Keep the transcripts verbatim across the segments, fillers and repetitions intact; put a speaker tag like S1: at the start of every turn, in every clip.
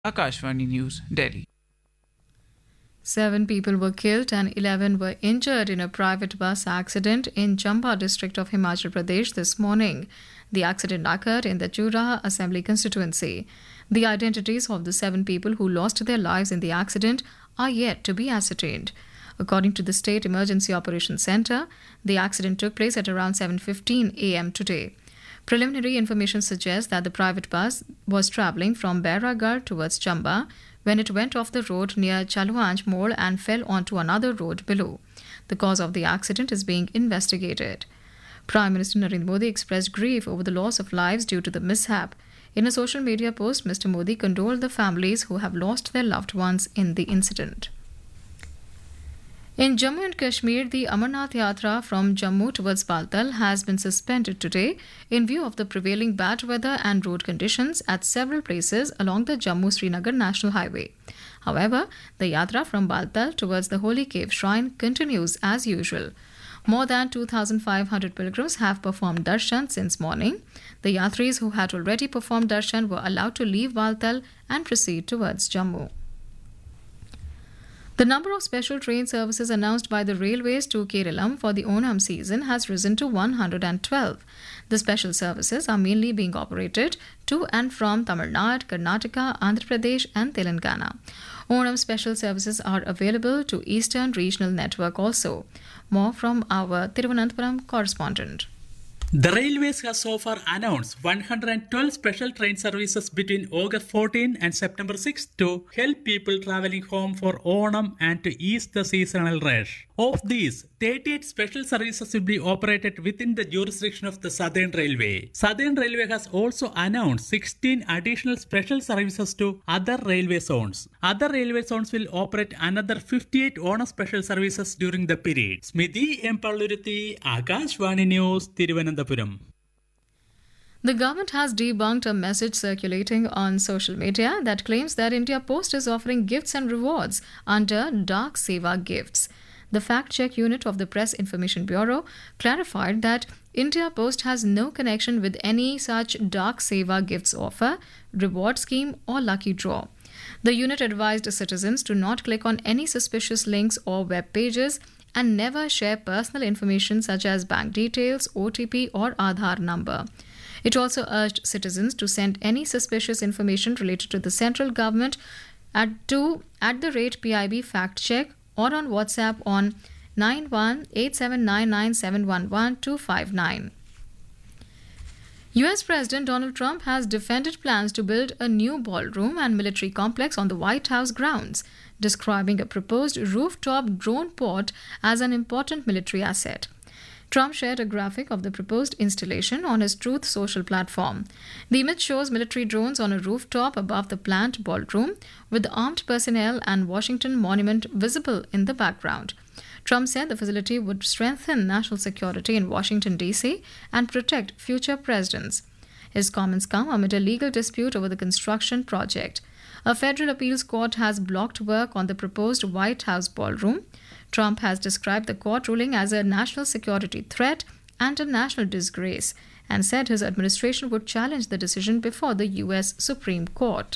S1: Akashvani News, Delhi.
S2: Seven people were killed and eleven were injured in a private bus accident in Chamba district of Himachal Pradesh this morning. The accident occurred in the Churaha Assembly constituency. The identities of the seven people who lost their lives in the accident are yet to be ascertained. According to the State Emergency Operations Centre, the accident took place at around seven fifteen a m today. Preliminary information suggests that the private bus was travelling from Bairagar towards Chamba when it went off the road near Chaluanj Mole and fell onto another road below. The cause of the accident is being investigated. Prime Minister Narendra Modi expressed grief over the loss of lives due to the mishap. In a social media post, Mister Modi condoled the families who have lost their loved ones in the incident. In Jammu and Kashmir, the Amarnath Yatra from Jammu towards Baltal has been suspended today in view of the prevailing bad weather and road conditions at several places along the Jammu-Srinagar National Highway. However, the Yatra from Baltal towards the Holy Cave Shrine continues as usual. More than two thousand five hundred pilgrims have performed darshan since morning. The Yatris who had already performed darshan were allowed to leave Baltal and proceed towards Jammu. The number of special train services announced by the railways to Kerala for the Onam season has risen to one hundred twelve. The special services are mainly being operated to and from Tamil Nadu, Karnataka, Andhra Pradesh and Telangana. Onam special services are available to Eastern Regional Network also. More from our Thiruvananthapuram correspondent.
S3: The Railways has so far announced one hundred twelve special train services between August fourteenth and September sixth to help people travelling home for Onam and to ease the seasonal rush. Of these, thirty-eight special services will be operated within the jurisdiction of the Southern Railway. Southern Railway has also announced sixteen additional special services to other railway zones. Other railway zones will operate another fifty-eight Onam special services during the period. Smithy M. Palluruthi, Akashvani News, Thiruvananthapuram.
S2: The government has debunked a message circulating on social media that claims that India Post is offering gifts and rewards under Dak Seva Gifts. The fact-check unit of the Press Information Bureau clarified that India Post has no connection with any such Dak Seva Gifts offer, reward scheme or lucky draw. The unit advised citizens to not click on any suspicious links or web pages and never share personal information such as bank details, O T P or Aadhaar number. It also urged citizens to send any suspicious information related to the central government at to at the rate P I B fact check or on WhatsApp on nine one eight seven nine nine seven one one two five nine. U S President Donald Trump has defended plans to build a new ballroom and military complex on the White House grounds, describing a proposed rooftop drone port as an important military asset. Trump shared a graphic of the proposed installation on his Truth Social platform. The image shows military drones on a rooftop above the planned ballroom, with armed personnel and Washington Monument visible in the background. Trump said the facility would strengthen national security in Washington, D C and protect future presidents. His comments come amid a legal dispute over the construction project. A federal appeals court has blocked work on the proposed White House ballroom. Trump has described the court ruling as a national security threat and a national disgrace and said his administration would challenge the decision before the U S Supreme Court.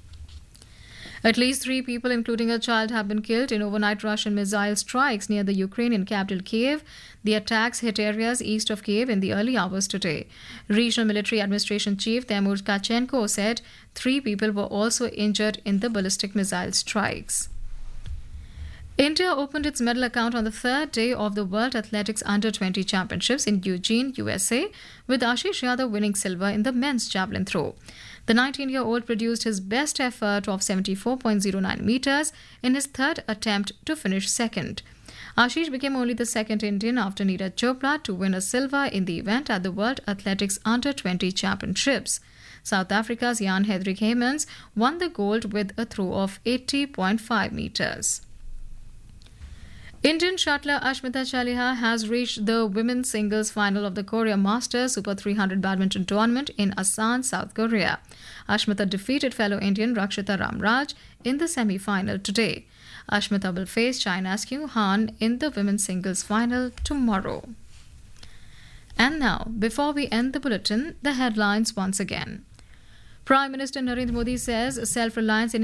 S2: At least three people, including a child, have been killed in overnight Russian missile strikes near the Ukrainian capital Kiev. The attacks hit areas east of Kiev in the early hours today. Regional Military Administration Chief Temur Tkachenko said three people were also injured in the ballistic missile strikes. India opened its medal account on the third day of the World Athletics Under twenty Championships in Eugene, U S A, with Ashish Yadav winning silver in the men's javelin throw. The nineteen-year-old produced his best effort of seventy-four point zero nine meters in his third attempt to finish second. Ashish became only the second Indian after Neeraj Chopra to win a silver in the event at the World Athletics Under twenty Championships. South Africa's Jan Hendrik Heymans won the gold with a throw of eighty point five meters. Indian shuttler Ashmita Chaliha has reached the women's singles final of the Korea Masters Super three hundred badminton tournament in Asan, South Korea. Ashmita defeated fellow Indian Rakshita Ramraj in the semi-final today. Ashmita will face China's Kyu Han in the women's singles final tomorrow. And now, before we end the bulletin, the headlines once again. Prime Minister Narendra Modi says self-reliance in